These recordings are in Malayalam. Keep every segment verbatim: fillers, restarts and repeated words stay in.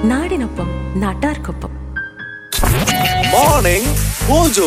നാടിനൊപ്പം നാട്ടാർക്കൊപ്പം. Morning mojo.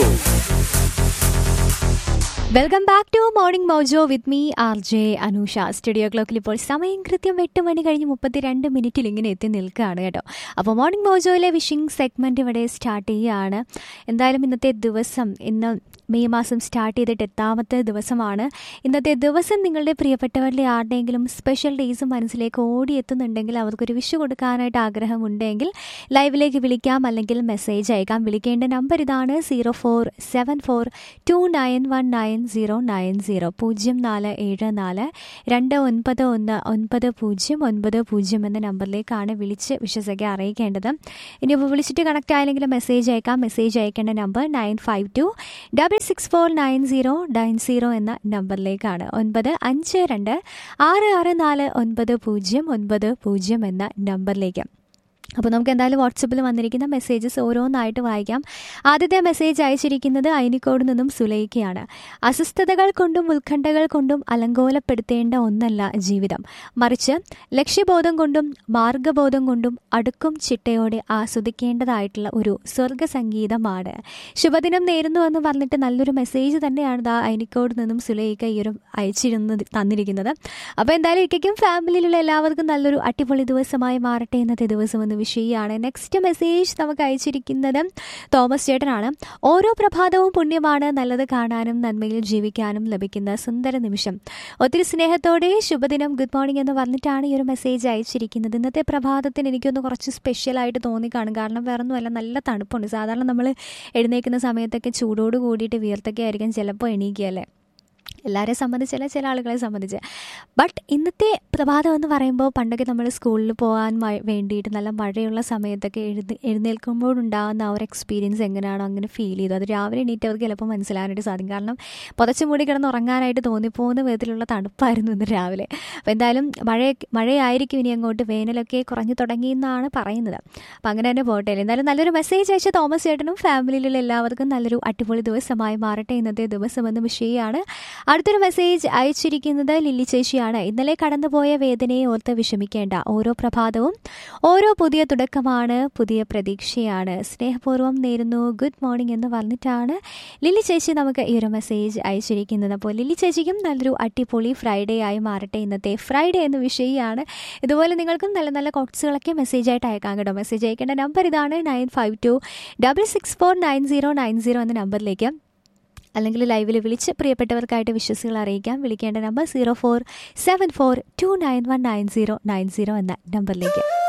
Welcome back to morning mojo with me R J Anusha. Studio ക്ലോക്കിൽ ഇപ്പോൾ സമയം കൃത്യം എട്ട് മണി കഴിഞ്ഞ് മുപ്പത്തിരണ്ട് മിനിറ്റിൽ ഇങ്ങനെ എത്തി നിൽക്കുകയാണ് കേട്ടോ. അപ്പോൾ മോർണിംഗ് മോജോയിലെ വിഷിംഗ് സെഗ്മെൻറ്റ് ഇവിടെ സ്റ്റാർട്ട് ചെയ്യുകയാണ്. എന്തായാലും ഇന്നത്തെ ദിവസം, ഇന്ന് മെയ് മാസം സ്റ്റാർട്ട് ചെയ്തിട്ട് എട്ടാമത്തെ ദിവസമാണ്. ഇന്നത്തെ ദിവസം നിങ്ങളുടെ പ്രിയപ്പെട്ടവരുടെ ആരുടെയെങ്കിലും സ്പെഷ്യൽ ഡേയ്സ് മനസ്സിലേക്ക് ഓടിയെത്തുന്നുണ്ടെങ്കിൽ അവർക്കൊരു വിഷ് കൊടുക്കാനായിട്ട് ആഗ്രഹമുണ്ടെങ്കിൽ ലൈവിലേക്ക് വിളിക്കാം, അല്ലെങ്കിൽ മെസ്സേജ് അയക്കാം. വിളിക്കേണ്ട നമ്പർ ഇതാണ്: zero four seven four to nine one nine zero nine zero പൂജ്യം നാല് ഏഴ് നാല് രണ്ട് ഒൻപത് ഒന്ന് ഒൻപത് പൂജ്യം ഒൻപത് പൂജ്യം എന്ന നമ്പറിലേക്കാണ് വിളിച്ച് വിശ്വസൊക്കെ അറിയിക്കേണ്ടത്. ഇനിയിപ്പോൾ വിളിച്ചിട്ട് കണക്റ്റ് ആയില്ലെങ്കിൽ മെസ്സേജ് അയക്കാം. മെസ്സേജ് അയക്കേണ്ട number nine five to double six four nine zero nine zero എന്ന നമ്പറിലേക്കാണ്. ഒൻപത് അഞ്ച് രണ്ട് ആറ് ആറ് നാല് ഒൻപത് പൂജ്യം ഒൻപത് പൂജ്യം എന്ന നമ്പറിലേക്ക്. അപ്പോൾ നമുക്ക് എന്തായാലും വാട്സപ്പിൽ വന്നിരിക്കുന്ന മെസ്സേജസ് ഓരോന്നായിട്ട് വായിക്കാം. ആദ്യത്തെ മെസ്സേജ് അയച്ചിരിക്കുന്നത് അയനിക്കോട് നിന്നും സുലൈഖയാണ്. അസ്വസ്ഥതകൾ കൊണ്ടും ഉത്കണ്ഠകൾ കൊണ്ടും അലങ്കോലപ്പെടുത്തേണ്ട ഒന്നല്ല ജീവിതം, മറിച്ച് ലക്ഷ്യബോധം കൊണ്ടും മാർഗബോധം കൊണ്ടും അടുക്കും ചിട്ടയോടെ ആസ്വദിക്കേണ്ടതായിട്ടുള്ള ഒരു സ്വർഗ സംഗീതമാണ്. ശുഭദിനം നേരുന്നു എന്ന് പറഞ്ഞിട്ട് നല്ലൊരു മെസ്സേജ് തന്നെയാണ് ദാ അയനിക്കോട് നിന്നും സുലൈഖ ഈ ഒരു അയച്ചിരുന്നത് തന്നിരിക്കുന്നത്. അപ്പോൾ എന്തായാലും ഇക്കയ്ക്കും ഫാമിലിയിലുള്ള എല്ലാവർക്കും നല്ലൊരു അടിപൊളി ദിവസമായി മാറട്ടെ ഇന്നത്തെ ദിവസം എന്ന് വിഷയമാണ്. നെക്സ്റ്റ് മെസ്സേജ് നമുക്ക് അയച്ചിരിക്കുന്നത് തോമസ് ചേട്ടനാണ്. ഓരോ പ്രഭാതവും പുണ്യമാണ്, നല്ലത് കാണാനും നന്മയിൽ ജീവിക്കാനും ലഭിക്കുന്ന സുന്ദര നിമിഷം. ഒത്തിരി സ്നേഹത്തോടെ ശുഭദിനം, ഗുഡ് മോർണിംഗ് എന്ന് പറഞ്ഞിട്ടാണ് ഈ ഒരു മെസ്സേജ് അയച്ചിരിക്കുന്നത്. ഇന്നത്തെ പ്രഭാതത്തിന് എനിക്കൊന്ന് കുറച്ച് സ്പെഷ്യലായിട്ട് തോന്നിക്കാണും. കാരണം വേറൊന്നുമല്ല, നല്ല തണുപ്പുണ്ട്. സാധാരണ നമ്മൾ എഴുന്നേൽക്കുന്ന സമയത്തൊക്കെ ചൂടോട് കൂടിയിട്ട് വിയർത്തൊക്കെ ആയിരിക്കും ചിലപ്പോൾ എണീക്കുകയല്ലേ, എല്ലാവരെയും സംബന്ധിച്ചല്ല, ചില ആളുകളെ സംബന്ധിച്ച്. ബട്ട് ഇന്നത്തെ പ്രഭാതം എന്ന് പറയുമ്പോൾ പണ്ടൊക്കെ നമ്മൾ സ്കൂളിൽ പോകാൻ വേണ്ടിയിട്ട് നല്ല മഴയുള്ള സമയത്തൊക്കെ എഴുതി എഴുന്നേൽക്കുമ്പോഴുണ്ടാകുന്ന ആ ഒരു എക്സ്പീരിയൻസ് എങ്ങനെയാണോ അങ്ങനെ ഫീൽ ചെയ്തു. അത് രാവിലെ എണീറ്റവർക്ക് ചിലപ്പോൾ മനസ്സിലാകാനായിട്ട് സാധിക്കും. കാരണം പുതച്ചു മൂടി കിടന്ന് ഉറങ്ങാനായിട്ട് തോന്നിപ്പോകുന്ന വിധത്തിലുള്ള തണുപ്പായിരുന്നു ഇന്ന് രാവിലെ. അപ്പോൾ എന്തായാലും മഴ മഴയായിരിക്കും ഇനി അങ്ങോട്ട്, വേനലൊക്കെ കുറഞ്ഞു തുടങ്ങിയെന്നാണ് പറയുന്നത്. അപ്പോൾ അങ്ങനെ തന്നെ പോട്ടെ. എന്തായാലും നല്ലൊരു മെസ്സേജ് അയച്ച തോമസ് ചേട്ടനും ഫാമിലിയിലുള്ള എല്ലാവർക്കും നല്ലൊരു അടിപൊളി ദിവസമായി മാറട്ടെ ഇന്നത്തെ ദിവസം എന്ന വിഷയമാണ്. അടുത്തൊരു മെസ്സേജ് അയച്ചിരിക്കുന്നത് ലില്ലി ചേച്ചിയാണ്. ഇന്നലെ കടന്നുപോയ വേദനയെ ഓർത്ത് വിഷമിക്കേണ്ട, ഓരോ പ്രഭാതവും ഓരോ പുതിയ തുടക്കമാണ്, പുതിയ പ്രതീക്ഷയാണ്. സ്നേഹപൂർവ്വം നേരുന്നു, ഗുഡ് മോർണിംഗ് എന്ന് പറഞ്ഞിട്ടാണ് ലില്ലി ചേച്ചി നമുക്ക് ഈ ഒരു മെസ്സേജ് അയച്ചിരിക്കുന്നത്. അപ്പോൾ ലില്ലി ചേച്ചിക്കും നല്ലൊരു അടിപൊളി ഫ്രൈഡേ ആയി മാറട്ടെ ഇന്നത്തെ ഫ്രൈഡേ എന്ന വിഷയമാണ്. ഇതുപോലെ നിങ്ങൾക്കും നല്ല നല്ല കോട്സുകളൊക്കെ മെസ്സേജായിട്ട് അയക്കാം കേട്ടോ. മെസ്സേജ് അയക്കേണ്ട നമ്പർ ഇതാണ്: nine five to double six four nine zero nine zero എന്ന നമ്പറിലേക്ക്, അല്ലെങ്കിൽ ലൈവിൽ വിളിച്ച് പ്രിയപ്പെട്ടവർക്കായിട്ട് വിശ്വസികൾ അറിയിക്കാം. വിളിക്കേണ്ട number zero four seven four to nine one nine zero nine zero എന്ന നമ്പറിലേക്ക്.